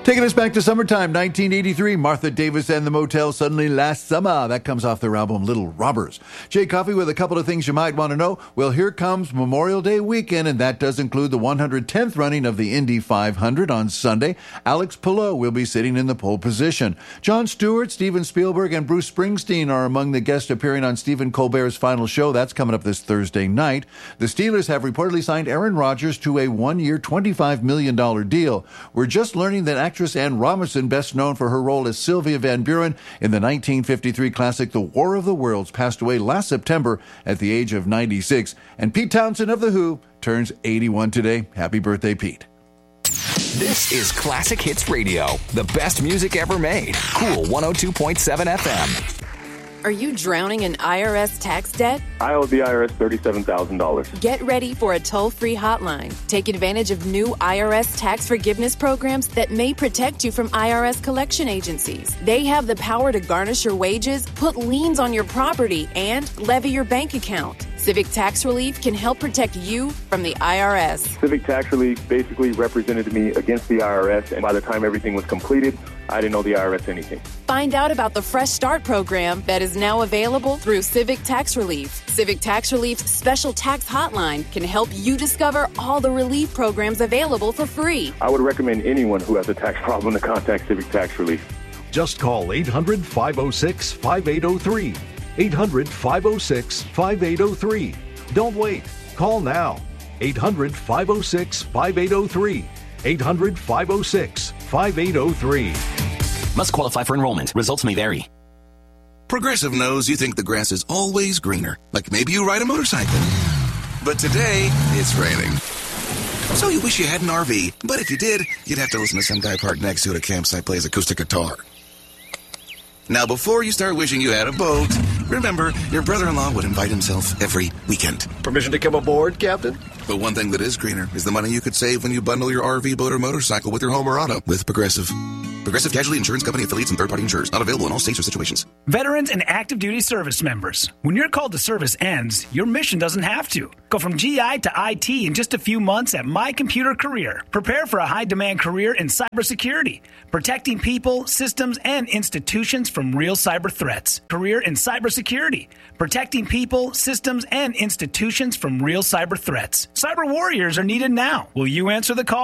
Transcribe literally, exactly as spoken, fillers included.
Taking us back to summertime, nineteen eighty-three, Martha Davis and the Motel, Suddenly Last Summer. That comes off their album Little Robbers. Jay Coffey with a couple of things you might want to know. Well, here comes Memorial Day weekend, and that does include the one hundred tenth running of the Indy five hundred on Sunday. Alex Palou will be sitting in the pole position. Jon Stewart, Steven Spielberg, and Bruce Springsteen are among the guests appearing on Stephen Colbert's final show. That's coming up this Thursday night. The Steelers have reportedly signed Aaron Rodgers to a one-year, twenty-five million dollars deal. We're just learning that actress Anne Robinson, best known for her role as Sylvia Van Buren in the nineteen fifty-three classic The War of the Worlds, passed away last September at the age of ninety-six. And Pete Townsend of The Who turns eighty-one today. Happy birthday, Pete. This is Classic Hits Radio, the best music ever made. Cool one oh two point seven F M. Are you drowning in I R S tax debt? I owe the I R S thirty-seven thousand dollars. Get ready for a toll-free hotline. Take advantage of new I R S tax forgiveness programs that may protect you from I R S collection agencies. They have the power to garnish your wages, put liens on your property, and levy your bank account. Civic Tax Relief can help protect you from the I R S. Civic Tax Relief basically represented me against the I R S, and by the time everything was completed, I didn't owe the I R S anything. Find out about the Fresh Start program that is now available through Civic Tax Relief. Civic Tax Relief's special tax hotline can help you discover all the relief programs available for free. I would recommend anyone who has a tax problem to contact Civic Tax Relief. Just call eight hundred, five oh six, five eight oh three. eight hundred, five oh six, five eight oh three. Don't wait. Call now. eight hundred, five oh six, five eight oh three. eight hundred, five oh six, five eight oh three. Must qualify for enrollment. Results may vary. Progressive knows you think the grass is always greener. Like maybe you ride a motorcycle. But today, it's raining. So you wish you had an R V. But if you did, you'd have to listen to some guy parked next to it at a campsite play his acoustic guitar. Now, before you start wishing you had a boat, remember, your brother-in-law would invite himself every weekend. Permission to come aboard, Captain? But one thing that is greener is the money you could save when you bundle your R V, boat, or motorcycle with your home or auto with Progressive. Progressive Casualty Insurance Company affiliates and third-party insurers. Not available in all states or situations. Veterans and active duty service members. When your call to service ends, your mission doesn't have to. Go from G I to I T in just a few months at My Computer Career. Prepare for a high-demand career in cybersecurity, protecting people, systems, and institutions from real cyber threats. Career in cybersecurity, protecting people, systems, and institutions from real cyber threats. Cyber warriors are needed now. Will you answer the call?